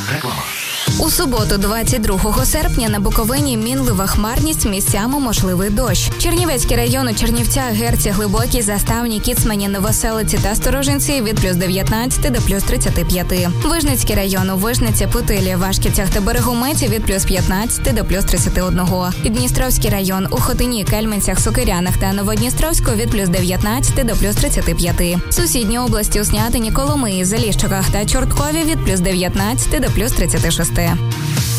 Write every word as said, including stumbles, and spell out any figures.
Реклама. У суботу, двадцять другого серпня, на Буковині мінлива хмарність, місцями можливий дощ. Чернівецький район у Чернівцях, Герці, Глибокій, Заставні, Кіцмані, Новоселиці та Сторожинці від плюс дев'ятнадцять до плюс тридцять п'ять. Вижницький район у Вижниці, Путилі, Вашківцях та Берегометі від плюс п'ятнадцять до плюс тридцять один. Дністровський район у Хотині, Кельменцях, Сокирянах та Новодністровську від плюс дев'ятнадцять до плюс тридцять п'ять. Сусідні області у Снятині, Коломиї, Заліщиках та Чорткові від плюс дев'ятнадцять до плюс тридцять шість.